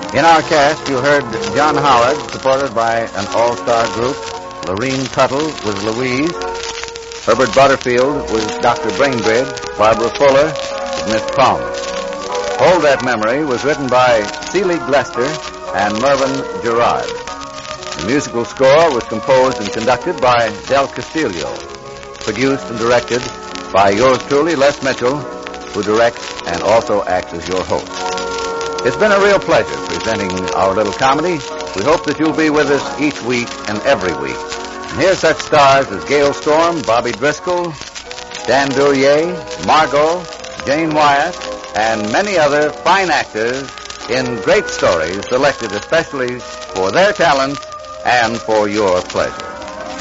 In our cast, you heard John Howard, supported by an all-star group. Lorene Tuttle was Louise. Herbert Butterfield was Dr. Brainbridge. Barbara Fuller was Miss Palmer. Hold That Memory was written by Seeley Glester and Mervyn Gerard. The musical score was composed and conducted by Del Castillo. Produced and directed by yours truly, Les Mitchell, who directs and also acts as your host. It's been a real pleasure presenting our little comedy. We hope that you'll be with us each week and every week. And here's such stars as Gail Storm, Bobby Driscoll, Dan Duryea, Margot, Jane Wyatt, and many other fine actors in great stories selected especially for their talent and for your pleasure.